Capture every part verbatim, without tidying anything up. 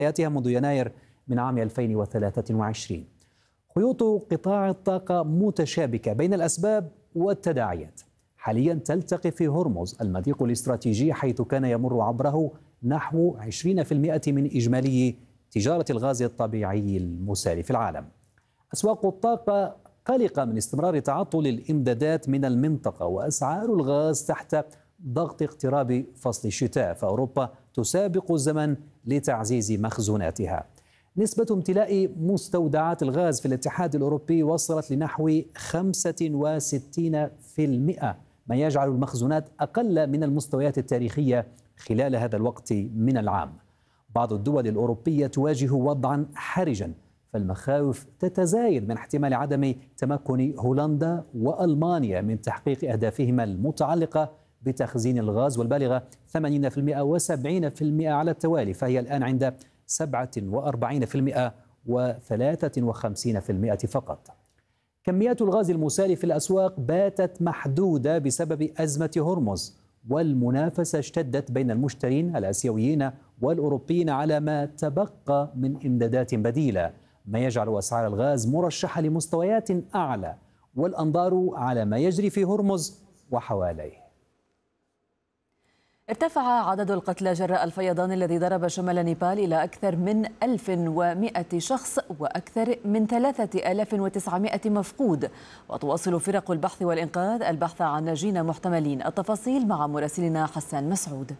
حياتها منذ يناير من عام ألفين وثلاثة وعشرين. خيوط قطاع الطاقة متشابكة بين الأسباب والتداعيات. حاليا تلتقي في هرمز المضيق الاستراتيجي، حيث كان يمر عبره نحو عشرين بالمئة من إجمالي تجارة الغاز الطبيعي المسال في العالم. أسواق الطاقة قلقة من استمرار تعطل الإمدادات من المنطقة، وأسعار الغاز تحت ضغط اقتراب فصل الشتاء، فأوروبا تسابق الزمن لتعزيز مخزوناتها. نسبة امتلاء مستودعات الغاز في الاتحاد الأوروبي وصلت لنحو خمسة وستين بالمئة، ما يجعل المخزونات أقل من المستويات التاريخية خلال هذا الوقت من العام. بعض الدول الأوروبية تواجه وضعا حرجا، فالمخاوف تتزايد من احتمال عدم تمكن هولندا وألمانيا من تحقيق أهدافهما المتعلقة بتخزين الغاز، والبالغة ثمانين بالمئة وسبعين بالمئة على التوالي، فهي الآن عند سبعة وأربعين بالمئة وثلاثة وخمسين بالمئة فقط. كميات الغاز المسال في الأسواق باتت محدودة بسبب أزمة هرمز، والمنافسة اشتدت بين المشترين الآسيويين والأوروبيين على ما تبقى من إمدادات بديلة، ما يجعل أسعار الغاز مرشحة لمستويات أعلى، والأنظار على ما يجري في هرمز وحواليه. ارتفع عدد القتلى جراء الفيضان الذي ضرب شمال نيبال إلى أكثر من ألف ومئة شخص وأكثر من ثلاثة آلاف وتسعمئة مفقود، وتواصل فرق البحث والإنقاذ البحث عن ناجين محتملين. التفاصيل مع مراسلنا حسان مسعود.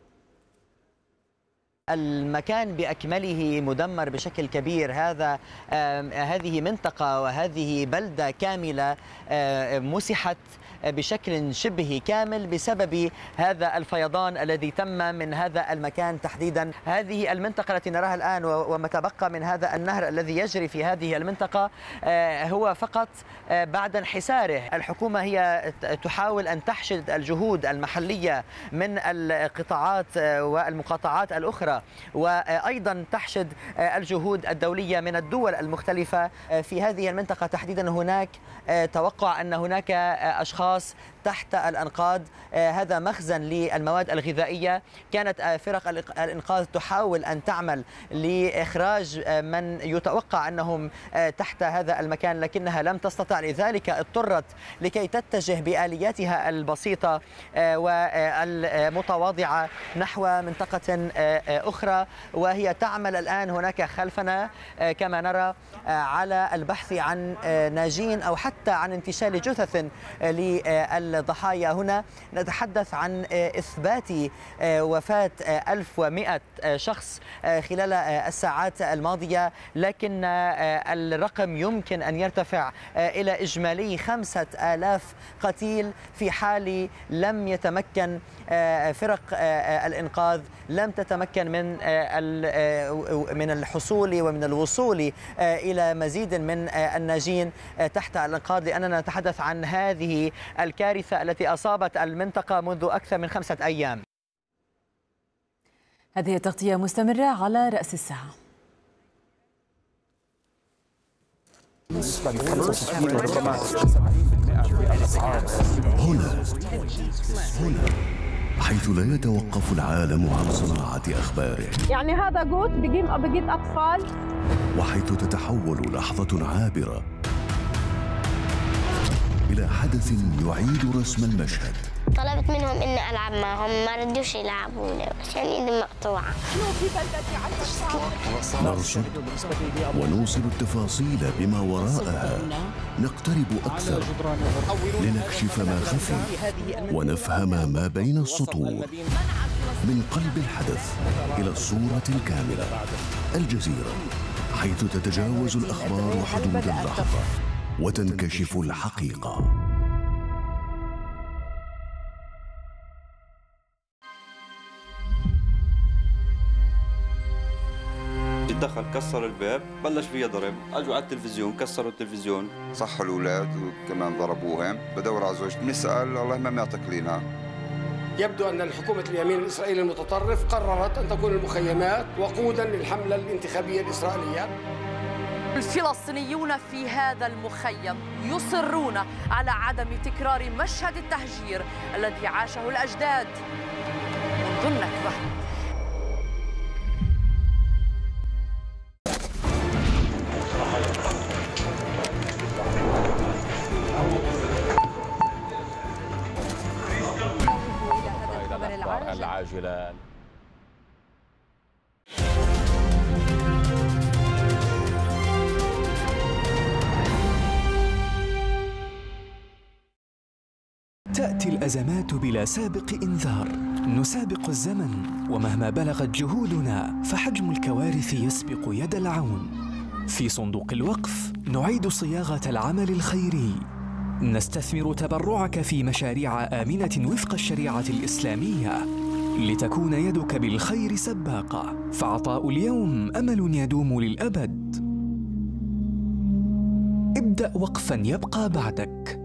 المكان بأكمله مدمر بشكل كبير. هذا هذه منطقة وهذه بلدة كاملة مسحت بشكل شبه كامل بسبب هذا الفيضان الذي تم من هذا المكان تحديدا. هذه المنطقة التي نراها الآن وما تبقى من هذا النهر الذي يجري في هذه المنطقة هو فقط بعد انحساره. الحكومة هي تحاول أن تحشد الجهود المحلية من القطاعات والمقاطعات الأخرى، وأيضا تحشد الجهود الدولية من الدول المختلفة في هذه المنطقة تحديدا. هناك توقع أن هناك أشخاص تحت الأنقاض. هذا مخزن للمواد الغذائية. كانت فرق الإنقاذ تحاول أن تعمل لإخراج من يتوقع أنهم تحت هذا المكان، لكنها لم تستطع، لذلك اضطرت لكي تتجه بآلياتها البسيطة والمتواضعة نحو منطقة أخرى، وهي تعمل الآن هناك خلفنا كما نرى على البحث عن ناجين أو حتى عن انتشال جثث للضحايا. هنا نتحدث عن إثبات وفاة ألف ومئة شخص خلال الساعات الماضية، لكن الرقم يمكن أن يرتفع إلى إجمالي خمسة آلاف قتيل في حال لم يتمكن فرق الإنقاذ لم تتمكن من من الحصول ومن الوصول إلى مزيد من الناجين تحت الإنقاذ، لأننا نتحدث عن هذه الكارثة التي أصابت المنطقة منذ أكثر من خمسة أيام. هذه التغطية مستمرة على رأس الساعة. هنا هنا حيث لا يتوقف العالم عن صناعة أخباره، يعني هذا قوت بقيم بقيت أطفال، وحيث تتحول لحظة عابرة إلى حدث يعيد رسم المشهد. طلبت منهم إني ألعب معهم، ما ردوش يلعبوني عشان إيدي مقطوعة. نرصد ونوصل التفاصيل بما وراءها، نقترب أكثر لنكشف ما خفي ونفهم ما بين السطور. من قلب الحدث إلى الصورة الكاملة. الجزيرة، حيث تتجاوز الأخبار حدود اللحظة وتنكشف الحقيقة. دخل كسر الباب، بلش فيها ضرب، اجوا على التلفزيون كسروا التلفزيون، صحوا الاولاد وكمان ضربوهم. بدور على زوجتي، بنسال الله ما معطيك لينا. يبدو ان الحكومه اليمين الاسرائيلي المتطرف قررت ان تكون المخيمات وقودا للحمله الانتخابيه الاسرائيليه. الفلسطينيون في هذا المخيم يصرون على عدم تكرار مشهد التهجير الذي عاشه الأجداد منذ النكبة. جلال. تأتي الأزمات بلا سابق إنذار، نسابق الزمن ومهما بلغت جهودنا فحجم الكوارث يسبق يد العون. في صندوق الوقف نعيد صياغة العمل الخيري، نستثمر تبرعك في مشاريع آمنة وفق الشريعة الإسلامية لتكون يدك بالخير سباقة، فعطاء اليوم أمل يدوم للأبد. ابدأ وقفاً يبقى بعدك.